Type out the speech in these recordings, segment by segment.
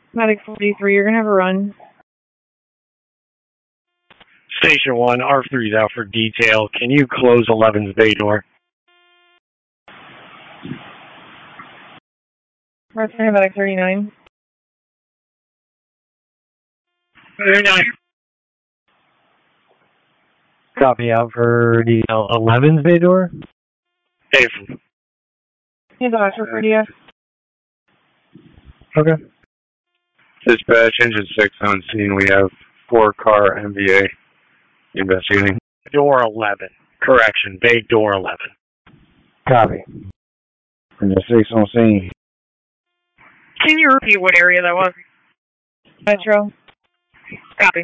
Medic 43, you're gonna have a run. Station 1, R3's out for detail. Can you close 11's bay door? Return Medic 39. 39. Copy, out for detail. 11's bay door? Hey. He's on for radio. Okay. Dispatch, engine 6 on scene. We have 4-car MVA investigating. Door 11. Correction, bay door 11. Copy. Engine 6 on scene. Can you repeat what area that was? Metro. Copy.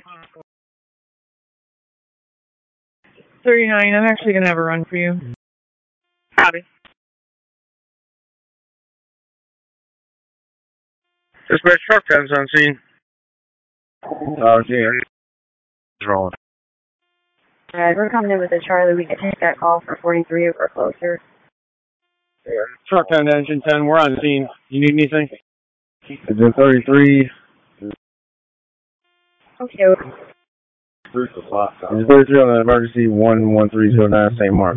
39, I'm actually gonna have a run for you. Copy. Dispatch, truck 10's on scene. Yeah. It's rolling. We're coming in with a Charlie. We can take that call for 43 if we're closer. Truck 10, engine 10, we're on scene. You need anything? Engine 33. Okay. Engine 33 on the emergency 11309 St. Mark.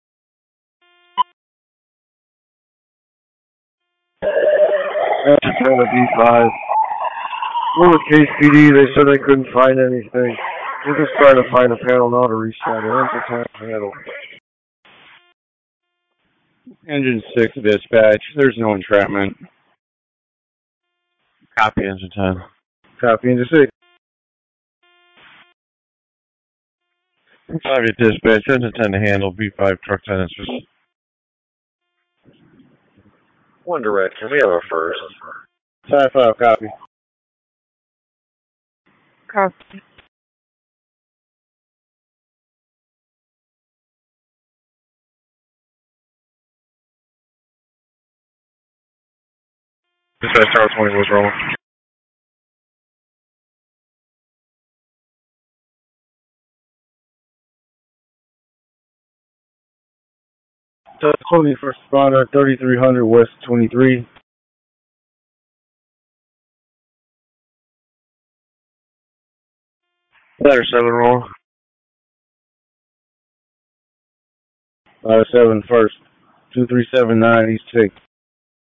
Engine 10 to B5. We're with Case PD. They said they couldn't find anything. We're just trying to find a panel now to reset it. Engine 10 handle. Engine 6, dispatch. There's no entrapment. Copy, engine 10. Copy, engine 6. Copy, dispatch. Engine 10 to handle. B5, truck 10 is just... One direction. We have our first. Side 5, copy. Copy. Dispatch, Tower 20 was rolling. So 20 first responder, 3300 West 23. Ladder 7 roll. Ladder 7 first. 2379 East 6.